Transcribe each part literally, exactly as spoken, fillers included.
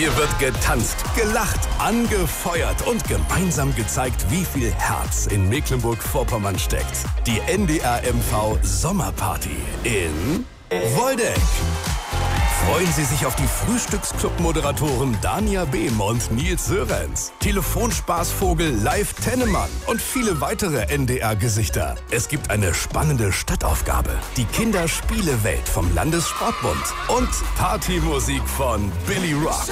Hier wird getanzt, gelacht, angefeuert und gemeinsam gezeigt, wie viel Herz in Mecklenburg-Vorpommern steckt. Die N D R M V Sommerparty in Woldeck. Freuen Sie sich auf die Frühstücksclub-Moderatoren Dania Behm und Nils Sörenz, Telefonspaßvogel Live Tennemann und viele weitere N D R-Gesichter. Es gibt eine spannende Stadtaufgabe, die Kinderspielewelt vom Landessportbund und Partymusik von Billy Rock.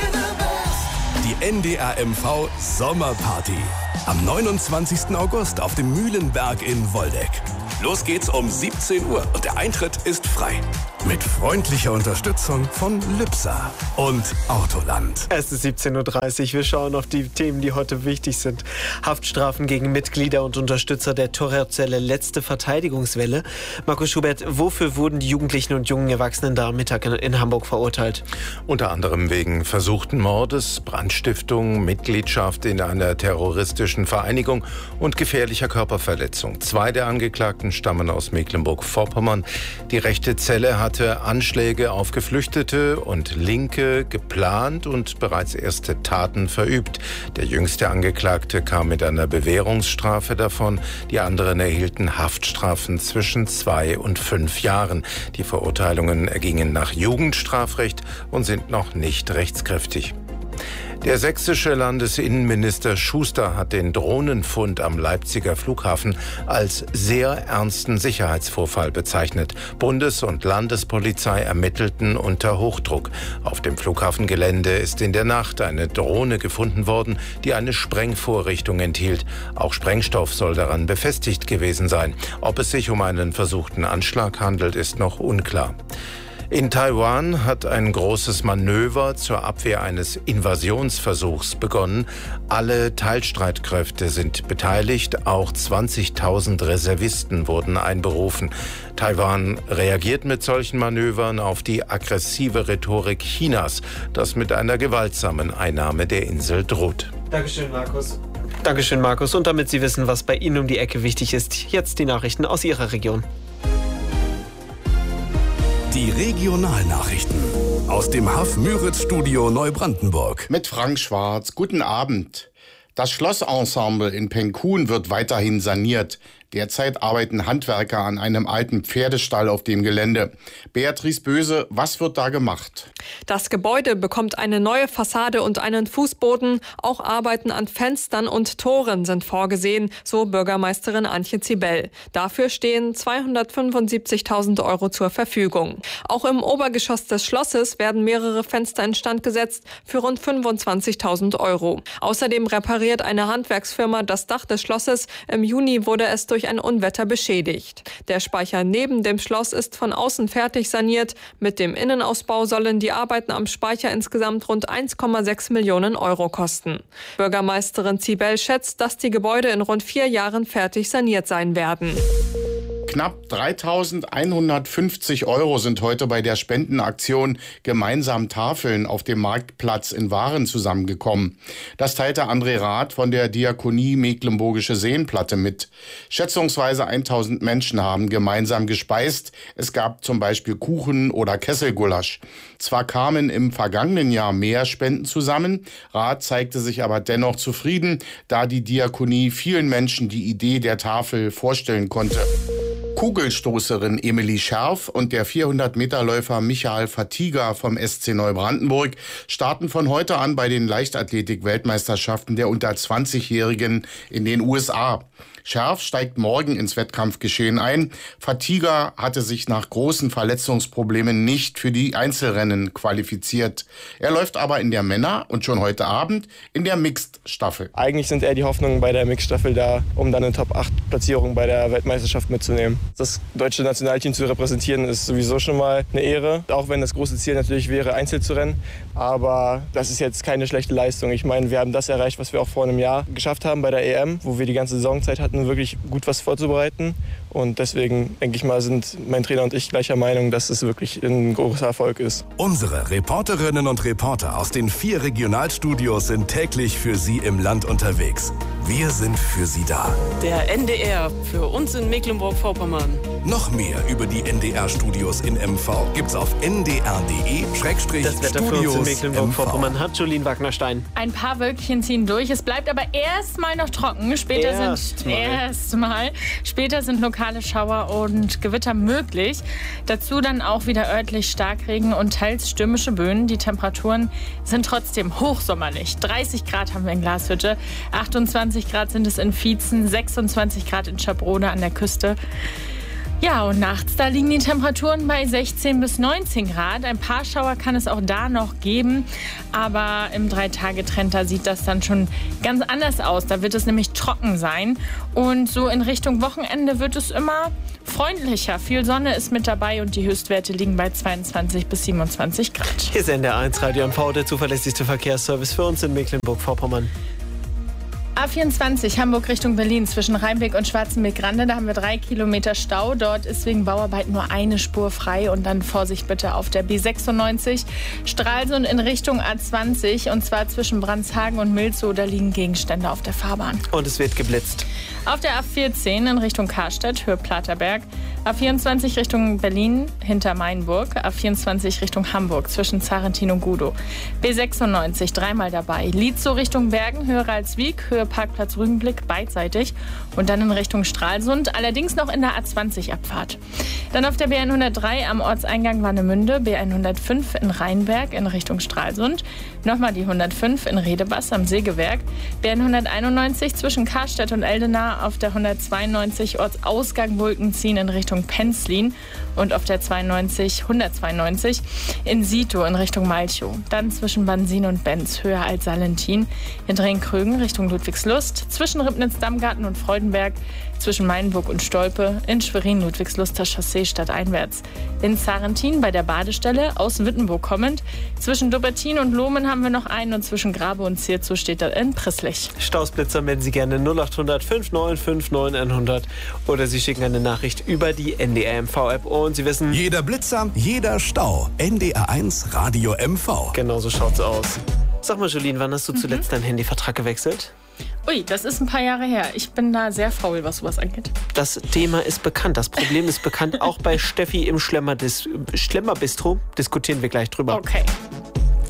Die N D R M V Sommerparty am neunundzwanzigsten August auf dem Mühlenberg in Woldeck. Los geht's um siebzehn Uhr und der Eintritt ist frei. Mit freundlicher Unterstützung von Lübser und Autoland. Es ist siebzehn Uhr dreißig. Wir schauen auf die Themen, die heute wichtig sind. Haftstrafen gegen Mitglieder und Unterstützer der Terrorzelle Letzte Verteidigungswelle. Markus Schubert, wofür wurden die Jugendlichen und jungen Erwachsenen da am Mittag in Hamburg verurteilt? Unter anderem wegen versuchten Mordes, Brandstiftung, Mitgliedschaft in einer terroristischen Vereinigung und gefährlicher Körperverletzung. Zwei der Angeklagten stammen aus Mecklenburg-Vorpommern. Die rechte Zelle hatte Anschläge auf Geflüchtete und Linke geplant und bereits erste Taten verübt. Der jüngste Angeklagte kam mit einer Bewährungsstrafe davon. Die anderen erhielten Haftstrafen zwischen zwei und fünf Jahren. Die Verurteilungen ergingen nach Jugendstrafrecht und sind noch nicht rechtskräftig. Der sächsische Landesinnenminister Schuster hat den Drohnenfund am Leipziger Flughafen als sehr ernsten Sicherheitsvorfall bezeichnet. Bundes- und Landespolizei ermittelten unter Hochdruck. Auf dem Flughafengelände ist in der Nacht eine Drohne gefunden worden, die eine Sprengvorrichtung enthielt. Auch Sprengstoff soll daran befestigt gewesen sein. Ob es sich um einen versuchten Anschlag handelt, ist noch unklar. In Taiwan hat ein großes Manöver zur Abwehr eines Invasionsversuchs begonnen. Alle Teilstreitkräfte sind beteiligt, auch zwanzigtausend Reservisten wurden einberufen. Taiwan reagiert mit solchen Manövern auf die aggressive Rhetorik Chinas, das mit einer gewaltsamen Einnahme der Insel droht. Dankeschön, Markus. Dankeschön, Markus. Und damit Sie wissen, was bei Ihnen um die Ecke wichtig ist, jetzt die Nachrichten aus Ihrer Region. Die Regionalnachrichten aus dem Haff-Müritz-Studio Neubrandenburg. Mit Frank Schwarz. Guten Abend. Das Schlossensemble in Penkun wird weiterhin saniert. Derzeit arbeiten Handwerker an einem alten Pferdestall auf dem Gelände. Beatrice Böse, was wird da gemacht? Das Gebäude bekommt eine neue Fassade und einen Fußboden. Auch Arbeiten an Fenstern und Toren sind vorgesehen, so Bürgermeisterin Antje Zibel. Dafür stehen zweihundertfünfundsiebzigtausend Euro zur Verfügung. Auch im Obergeschoss des Schlosses werden mehrere Fenster instand gesetzt für rund fünfundzwanzigtausend Euro. Außerdem repariert eine Handwerksfirma das Dach des Schlosses. Im Juni wurde es durch ein Unwetter beschädigt. Der Speicher neben dem Schloss ist von außen fertig saniert. Mit dem Innenausbau sollen die Arbeiten am Speicher insgesamt rund eins Komma sechs Millionen Euro kosten. Bürgermeisterin Zibel schätzt, dass die Gebäude in rund vier Jahren fertig saniert sein werden. Knapp dreitausendeinhundertfünfzig Euro sind heute bei der Spendenaktion Gemeinsam Tafeln auf dem Marktplatz in Waren zusammengekommen. Das teilte André Rath von der Diakonie Mecklenburgische Seenplatte mit. Schätzungsweise tausend Menschen haben gemeinsam gespeist. Es gab zum Beispiel Kuchen oder Kesselgulasch. Zwar kamen im vergangenen Jahr mehr Spenden zusammen, Rath zeigte sich aber dennoch zufrieden, da die Diakonie vielen Menschen die Idee der Tafel vorstellen konnte. Kugelstoßerin Emilie Scherf und der vierhundert-Meter-Läufer Michael Fatiga vom S C Neubrandenburg starten von heute an bei den Leichtathletik-Weltmeisterschaften der unter zwanzigjährigen in den U S A. Scherf steigt morgen ins Wettkampfgeschehen ein. Fatiga hatte sich nach großen Verletzungsproblemen nicht für die Einzelrennen qualifiziert. Er läuft aber in der Männer- und schon heute Abend in der Mixed-Staffel. Eigentlich sind eher die Hoffnungen bei der Mixed-Staffel da, um dann eine Top acht Platzierung bei der Weltmeisterschaft mitzunehmen. Das deutsche Nationalteam zu repräsentieren ist sowieso schon mal eine Ehre, auch wenn das große Ziel natürlich wäre, Einzel zu rennen. Aber das ist jetzt keine schlechte Leistung. Ich meine, wir haben das erreicht, was wir auch vor einem Jahr geschafft haben bei der E M, wo wir die ganze Saisonzeit hatten, wirklich gut was vorzubereiten. Und deswegen, denke ich mal, sind mein Trainer und ich gleicher Meinung, dass es wirklich ein großer Erfolg ist. Unsere Reporterinnen und Reporter aus den vier Regionalstudios sind täglich für Sie im Land unterwegs. Wir sind für Sie da. Der N D R für uns in Mecklenburg-Vorpommern. Noch mehr über die N D R-Studios in M V gibt's auf n d r punkt d e Schrägstrich Das Wetter für uns in Mecklenburg-Vorpommern hat Jolien Wagnerstein. Ein paar Wölkchen ziehen durch. Es bleibt aber erstmal noch trocken. Später sind erstmal. Später sind lokale Schauer und Gewitter möglich. Dazu dann auch wieder örtlich Starkregen und teils stürmische Böen. Die Temperaturen sind trotzdem hochsommerlich. dreißig Grad haben wir in Glashütte, achtundzwanzig Grad sind es in Vietzen, sechsundzwanzig Grad in Schabrode an der Küste. Ja, und nachts, da liegen die Temperaturen bei sechzehn bis neunzehn Grad. Ein paar Schauer kann es auch da noch geben, aber im Drei-Tage-Trend, da sieht das dann schon ganz anders aus. Da wird es nämlich trocken sein und so in Richtung Wochenende wird es immer freundlicher. Viel Sonne ist mit dabei und die Höchstwerte liegen bei zweiundzwanzig bis siebenundzwanzig Grad. Hier ist N D R eins Radio M V, der zuverlässigste Verkehrsservice für uns in Mecklenburg-Vorpommern. A vierundzwanzig Hamburg Richtung Berlin zwischen Rheinbeck und Schwarzenbeck-Grande. Da haben wir drei Kilometer Stau. Dort ist wegen Bauarbeit nur eine Spur frei. Und dann Vorsicht bitte auf der B sechsundneunzig Stralsund in Richtung A zwanzig. Und zwar zwischen Brandshagen und Milzow. Da liegen Gegenstände auf der Fahrbahn. Und es wird geblitzt. Auf der A vierzehn in Richtung Karstadt, Höhe Platerberg. A vierundzwanzig Richtung Berlin hinter Mainburg. A vierundzwanzig Richtung Hamburg zwischen Zarentin und Gudow. B sechsundneunzig dreimal dabei. Lietzow Richtung Bergen, Höhe Ralswiek, Höhe Parkplatz Rügenblick beidseitig. Und dann in Richtung Stralsund, allerdings noch in der A zwanzig Abfahrt. Dann auf der B hundertdrei am Ortseingang Warnemünde. B hundertfünf in Rheinberg in Richtung Stralsund. Nochmal die hundertfünf in Redebass am Sägewerk. B hunderteinundneunzig zwischen Karstadt und Eldena. Auf der hundertzweiundneunzig Ortsausgang Wulkenziehen in Richtung Penzlin und auf der zweiundneunzig, hundertzweiundneunzig in Sito in Richtung Malchow. Dann zwischen Bansin und Benz höher als Salentin, in Drenkrögen Richtung Ludwigslust, zwischen Ribnitz-Dammgarten und Freudenberg, zwischen Mainburg und Stolpe, in Schwerin Ludwigsluster Chaussee stadteinwärts, in Zarentin bei der Badestelle aus Wittenburg kommend, zwischen Dubbertin und Lohmen haben wir noch einen und zwischen Grabe und Zierzow steht da in Prisslich. Stausblitzer melden Sie gerne null acht hundert fünf neun fünf neun hundert oder Sie schicken eine Nachricht über die N D R M V-App und Sie wissen... Jeder Blitzer, jeder Stau. N D R eins Radio M V. Genau so schaut's aus. Sag mal, Jolien, wann hast du zuletzt deinen Handyvertrag gewechselt? Ui, das ist ein paar Jahre her. Ich bin da sehr faul, was sowas angeht. Das Thema ist bekannt, das Problem ist bekannt. Auch bei Steffi im Schlemmer Dis- Schlemmerbistro diskutieren wir gleich drüber. Okay.